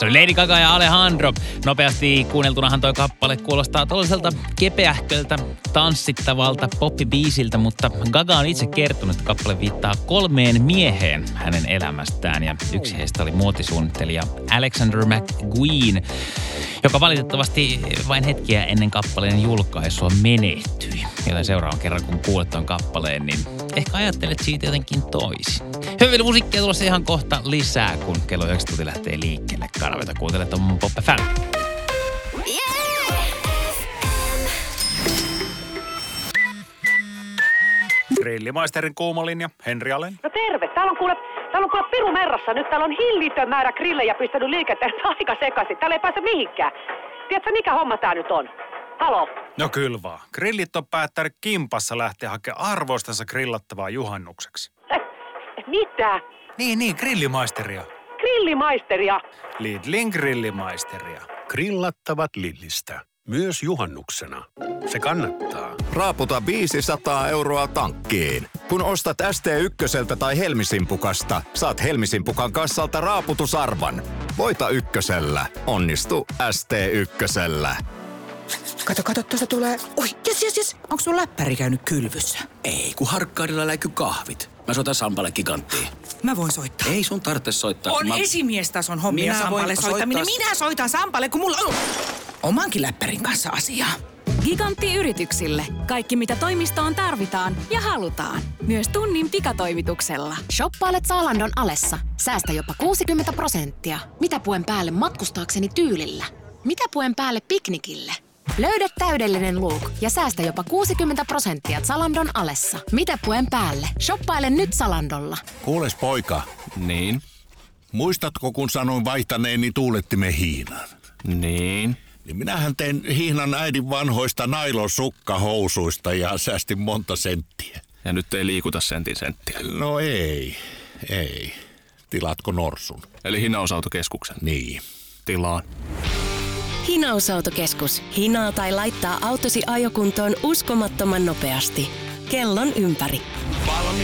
Se oli Lady Gaga ja Alejandro. Nopeasti kuunneltunahan toi kappale kuulostaa toiselta kepeähköltä, tanssittavalta poppibiisiltä, mutta Gaga on itse kertonut, että kappale viittaa 3 mieheen hänen elämästään. Ja yksi heistä oli muotisuunnittelija Alexander McQueen, joka valitettavasti vain hetkiä ennen kappaleen julkaisua menehtyi. Joten seuraavan kerran, kun kuulet ton kappaleen, niin ehkä ajattelet siitä jotenkin toisin. Hyvin musiikkia tulossa ihan kohta lisää, kun kello 9 lähtee liikkeelle. Kanaveta kuuntelet on Pop FM. Grillimaisterin kuumolinja, Henri Alen. No terve. Täällä on kuule piru merrassa. Nyt täällä on hillitön määrä grillejä pistänyt liikenteessä aika sekaisin. Täällä ei pääse mihinkään. Tiedätkö, mikä homma tää nyt on? Halo? No kyllä vaan. Grillit on päättänyt kimpassa lähteä hakemaan arvoistansa grillattavaa juhannukseksi. Mitä? Niin, grillimaisteria. Grillimaisteria? Lidlin grillimaisteria. Grillattavat Lidlistä. Myös juhannuksena. Se kannattaa. Raaputa 500 € tankkiin. Kun ostat ST1 tai Helmisimpukasta, saat Helmisimpukan kassalta raaputusarvan. Voita ykkösellä. Onnistu ST1. Kato, tuossa tulee... Oi, jes. Onko sun läppäri käynyt kylvyssä? Ei, kun Harkkaudella läiky kahvit. Mä soitan Sampalle Giganttiin. Mä voin soittaa. Ei sun tarvitse soittaa. On esimiestason hommia Sampalle soittaminen. Minä soitan Sampalle, kun mulla on omankin läppärin kanssa asiaa. Gigantti-yrityksille. Kaikki, mitä toimistoon tarvitaan ja halutaan. Myös tunnin pikatoimituksella. Shoppailet Zalandon alessa. Säästä jopa 60%. Mitä puen päälle matkustaakseni tyylillä? Mitä puen päälle piknikille? Löydä täydellinen look ja säästä jopa 60% Zalandon alessa. Mitä puen päälle? Shoppaile nyt Zalandolla. Kuules poika. Niin? Muistatko, kun sanoin vaihtaneeni tuulettimen hiinan? Niin? Niin minähän tein hihnan äidin vanhoista nailon sukkahousuista ja säästin monta senttiä. Ja nyt ei liikuta sentin senttiä. No ei. Tilaatko norsun? Eli Hinausautokeskuksen. Niin. Tilaan. Hinausautokeskus. Hinaa tai laittaa autosi ajokuntoon uskomattoman nopeasti. Kellon ympäri.